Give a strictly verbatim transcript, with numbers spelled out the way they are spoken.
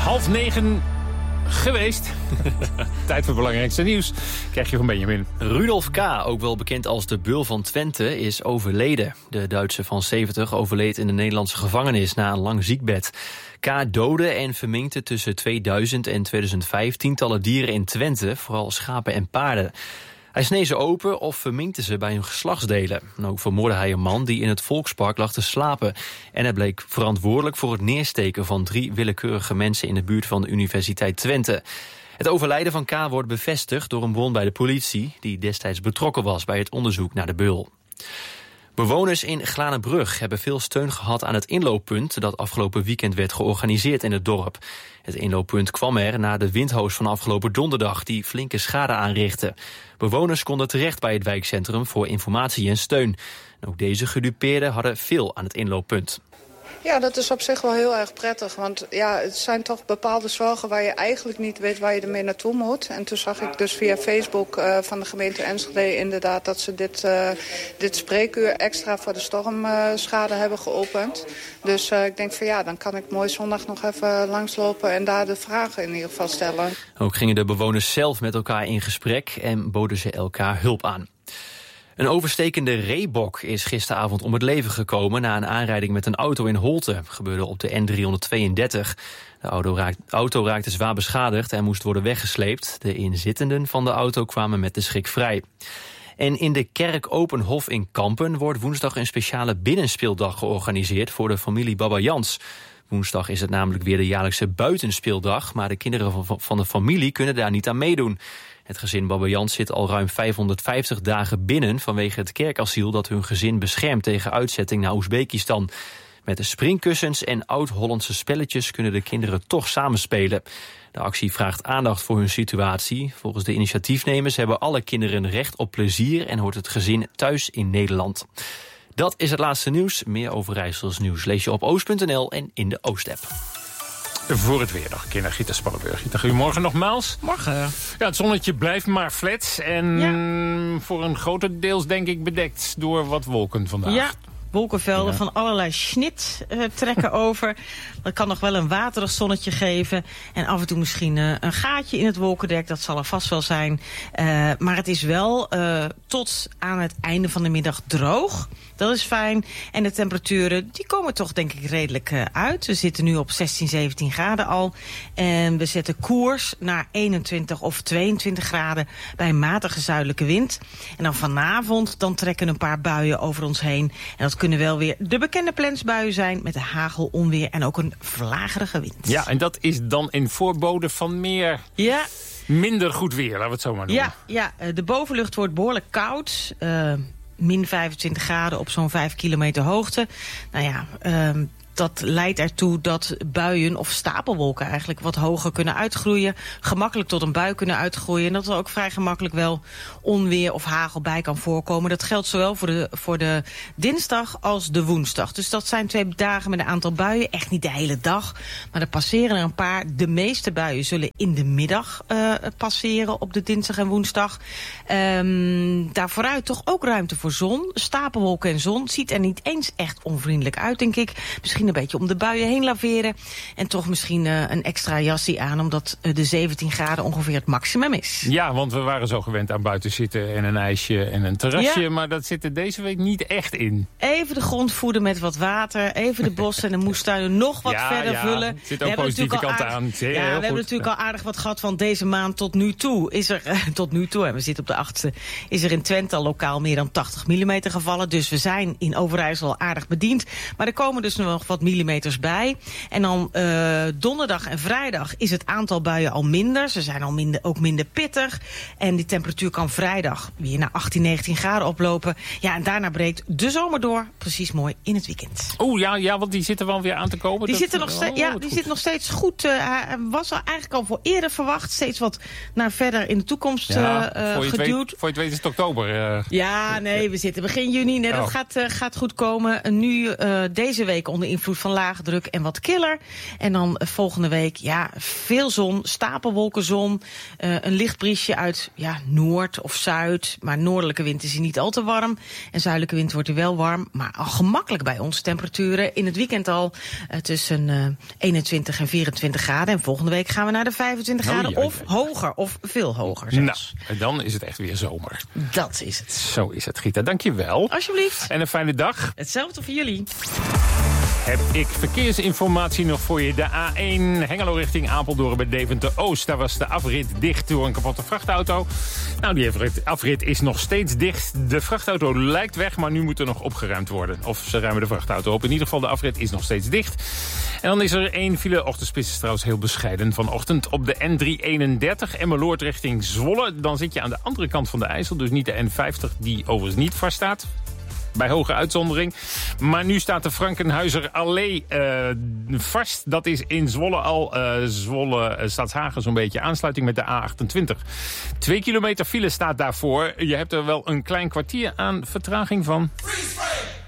half negen geweest. Tijd voor het belangrijkste nieuws. Krijg je van Benjamin. Rudolf K., ook wel bekend als de Beul van Twente, is overleden. De Duitse van zeventig overleed in de Nederlandse gevangenis na een lang ziekbed. K. doodde en verminkte tussen tweeduizend en tweeduizend vijf tientallen dieren in Twente, vooral schapen en paarden. Hij snee ze open of verminkte ze bij hun geslachtsdelen. En ook vermoordde hij een man die in het Volkspark lag te slapen. En hij bleek verantwoordelijk voor het neersteken van drie willekeurige mensen in de buurt van de Universiteit Twente. Het overlijden van K. wordt bevestigd door een bron bij de politie, die destijds betrokken was bij het onderzoek naar de beul. Bewoners in Glanenbrug hebben veel steun gehad aan het inlooppunt dat afgelopen weekend werd georganiseerd in het dorp. Het inlooppunt kwam er na de windhoos van afgelopen donderdag die flinke schade aanrichtte. Bewoners konden terecht bij het wijkcentrum voor informatie en steun. En ook deze gedupeerden hadden veel aan het inlooppunt. Ja, dat is op zich wel heel erg prettig. Want ja, het zijn toch bepaalde zorgen waar je eigenlijk niet weet waar je ermee naartoe moet. En toen zag ik dus via Facebook uh, van de gemeente Enschede inderdaad dat ze dit, uh, dit spreekuur extra voor de stormschade uh, hebben geopend. Dus uh, ik denk van ja, dan kan ik mooi zondag nog even langslopen en daar de vragen in ieder geval stellen. Ook gingen de bewoners zelf met elkaar in gesprek en boden ze elkaar hulp aan. Een overstekende reebok is gisteravond om het leven gekomen na een aanrijding met een auto in Holte. Gebeurde op de N driehonderdtweeëndertig. De auto, raakt, auto raakte zwaar beschadigd en moest worden weggesleept. De inzittenden van de auto kwamen met de schrik vrij. En in de kerk Openhof in Kampen wordt woensdag een speciale binnenspeeldag georganiseerd voor de familie Baba Jans. Woensdag is het namelijk weer de jaarlijkse buitenspeeldag, maar de kinderen van de familie kunnen daar niet aan meedoen. Het gezin Baba Jans zit al ruim vijfhonderdvijftig dagen binnen vanwege het kerkasiel dat hun gezin beschermt tegen uitzetting naar Oezbekistan. Met de springkussens en oud-Hollandse spelletjes kunnen de kinderen toch samenspelen. De actie vraagt aandacht voor hun situatie. Volgens de initiatiefnemers hebben alle kinderen recht op plezier en hoort het gezin thuis in Nederland. Dat is het laatste nieuws. Meer Overijssels nieuws lees je op oost punt n l en in de Oost-app. Voor het weer nog een keer naar Gita Spannenburg. Gita, goedemorgen nogmaals. Morgen. Ja, het zonnetje blijft maar flats. En ja. voor een grote deels denk ik bedekt door wat wolken vandaag. Ja. Wolkenvelden ja. van allerlei snit uh, trekken over. Dat kan nog wel een waterig zonnetje geven. En af en toe misschien uh, een gaatje in het wolkendek. Dat zal er vast wel zijn. Uh, maar het is wel uh, tot aan het einde van de middag droog. Dat is fijn. En de temperaturen die komen toch denk ik redelijk uh, uit. We zitten nu op zestien, zeventien graden al. En we zetten koers naar eenentwintig of tweeëntwintig graden bij een matige zuidelijke wind. En dan vanavond dan trekken een paar buien over ons heen. En dat kunnen wel weer de bekende plensbuien zijn met de hagel, onweer en ook een vlagerige wind. Ja, en dat is dan in voorbode van meer... Ja. Minder goed weer, laten we het zo maar noemen. Ja, ja, de bovenlucht wordt behoorlijk koud. Uh, min vijfentwintig graden op zo'n vijf kilometer hoogte. Nou ja, uh, dat leidt ertoe dat buien of stapelwolken eigenlijk wat hoger kunnen uitgroeien. Gemakkelijk tot een bui kunnen uitgroeien. En dat er ook vrij gemakkelijk wel onweer of hagel bij kan voorkomen. Dat geldt zowel voor de, voor de dinsdag als de woensdag. Dus dat zijn twee dagen met een aantal buien. Echt niet de hele dag. Maar er passeren er een paar. De meeste buien zullen in de middag uh, passeren op de dinsdag en woensdag. Um, daar vooruit toch ook ruimte voor zon. Stapelwolken en zon ziet er niet eens echt onvriendelijk uit, denk ik. Misschien een beetje om de buien heen laveren. En toch misschien uh, een extra jasje aan, omdat uh, de zeventien graden ongeveer het maximum is. Ja, want we waren zo gewend aan buiten zitten en een ijsje en een terrasje. Ja. Maar dat zit er deze week niet echt in. Even de grond voeden met wat water. Even de bossen en de moestuinen nog wat ja, verder ja, vullen. Er zit ook positieve kant aardig, aan. Zeer, ja, we goed. hebben natuurlijk al aardig wat gehad van deze maand tot nu toe. Is er, uh, tot nu toe, en we zitten op de achtste, is er in Twente al lokaal meer dan tachtig millimeter gevallen. Dus we zijn in Overijssel al aardig bediend. Maar er komen dus nog wat millimeters bij. En dan uh, donderdag en vrijdag is het aantal buien al minder. Ze zijn al minder, ook minder pittig. En die temperatuur kan vrijdag weer naar achttien, negentien graden oplopen. Ja, en daarna breekt de zomer door. Precies mooi in het weekend. Oeh, ja, ja, want die zitten wel weer aan te komen. Die, dat, zitten nog, steeds, oh, ja, die zit nog steeds goed. Uh, hij was al eigenlijk al voor eerder verwacht. Steeds wat naar verder in de toekomst ja, uh, voor je geduwd. Weet, voor je het weet is het oktober. Uh, ja, nee, we zitten begin juni. Nee, oh. dat gaat, uh, gaat goed komen. Uh, nu uh, deze week onder invloed invloed van lage druk en wat killer. En dan uh, volgende week, ja, veel zon, stapelwolkenzon. Uh, een licht briesje uit ja, noord of zuid. Maar noordelijke wind is hier niet al te warm. En zuidelijke wind wordt hier wel warm. Maar al gemakkelijk bij ons. Temperaturen in het weekend al uh, tussen uh, eenentwintig en vierentwintig graden. En volgende week gaan we naar de vijfentwintig graden. Oh, ja, of ja. hoger, of veel hoger zelfs. Nou, en dan is het echt weer zomer. Dat is het. Zo is het, Gita. Dank je wel. Alsjeblieft. En een fijne dag. Hetzelfde voor jullie. Heb ik verkeersinformatie nog voor je. De A één Hengelo richting Apeldoorn bij Deventer-Oost. Daar was de afrit dicht door een kapotte vrachtauto. Nou, die afrit is nog steeds dicht. De vrachtauto lijkt weg, maar nu moet er nog opgeruimd worden. Of ze ruimen de vrachtauto op. In ieder geval, de afrit is nog steeds dicht. En dan is er één file. Ochtendspits is trouwens heel bescheiden. Vanochtend op de N driehonderdeenendertig Emmeloord richting Zwolle. Dan zit je aan de andere kant van de IJssel. Dus niet de N vijftig, die overigens niet vaststaat. Bij hoge uitzondering. Maar nu staat de Frankenhuizer Allee uh, vast. Dat is in Zwolle al. Uh, Zwolle, uh, Staatshagen zo'n beetje. Aansluiting met de A achtentwintig. Twee kilometer file staat daarvoor. Je hebt er wel een klein kwartier aan vertraging van.